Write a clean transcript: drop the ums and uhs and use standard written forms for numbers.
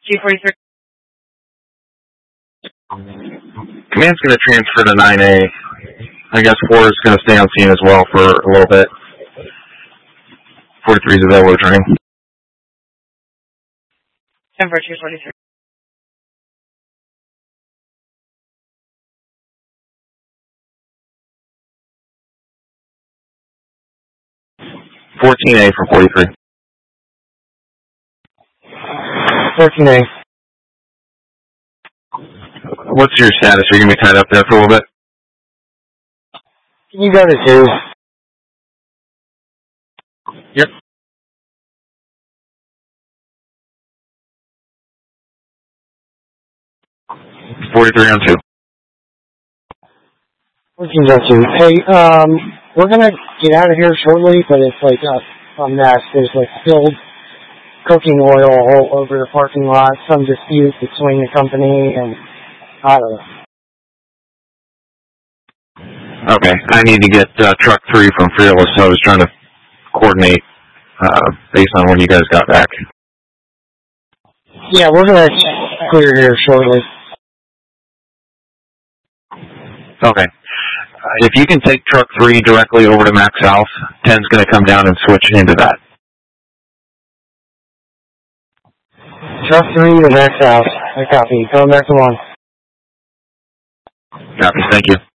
243. Command's going to transfer to 9A. I guess 4 is going to stay on scene as well for a little bit. 43 is available to train. 243. 14A from 43. 14A. What's your status? Are you going to be tied up there for a little bit? Can you go to 2? Yep. 43 on 2. 14's on 2. Hey, we're gonna get out of here shortly, but it's like a mess. There's like spilled cooking oil all over the parking lot, some dispute between the company, and I don't know. Okay, I need to get truck 3 from Fearless, so I was trying to coordinate based on when you guys got back. Yeah, we're gonna clear here shortly. Okay. If you can take truck 3 directly over to Max South, 10's going to come down and switch into that. Truck 3 to Max House. I copy. Going back to 1. Copy. Thank you.